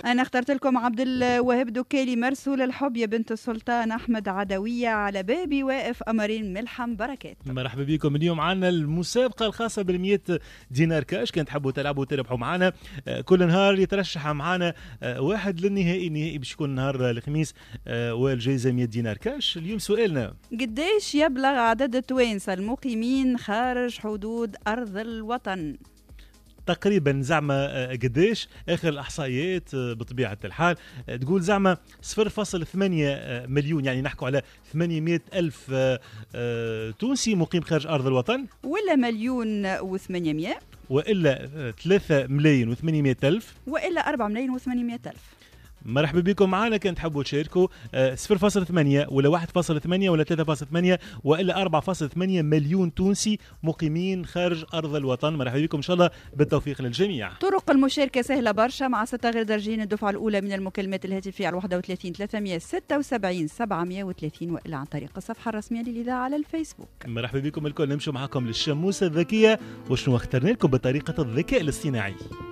أنا اخترت لكم عبد الوهاب دكالي مرسول الحب يا بنت السلطان أحمد عدوية على بابي واقف قمرين ملحم بركات. مرحبا بكم. اليوم معنا المسابقة الخاصة بال100 دينار كاش. كان تحبوا تلعبوا وتربحوا معنا كل نهار يترشح معنا واحد للنهائي. النهائي باش يكون نهار الخميس والجائزة 100 دينار كاش. اليوم سؤالنا: قديش يبلغ عدد التوانسة المقيمين خارج حدود أرض الوطن؟ تقريبا زعما قديش اخر الاحصائيات بطبيعه الحال تقول زعما 0.8 مليون، يعني نحكوا على 800 الف تونسي مقيم خارج ارض الوطن، ولا مليون و800، والا 3 ملايين و800 الف، والا 4 ملايين و800 الف. مرحبا بكم معنا. كان تحبوا تشاركوا 0.8 ولا 1.8 ولا 3.8 وإلا 4.8 مليون تونسي مقيمين خارج أرض الوطن. مرحبا بكم، إن شاء الله بالتوفيق للجميع. طرق المشاركة سهلة برشا، مع 6 غير درجين. الدفعة الأولى من المكالمات الهاتفية على 31 376 730 وإلا عن طريق الصفحة الرسمية للإذاعة على الفيسبوك. مرحبا بكم الكل. نمشوا معكم للشموسة الذكية، وشنو اخترنا لكم بطريقة الذكاء الاصطناعي.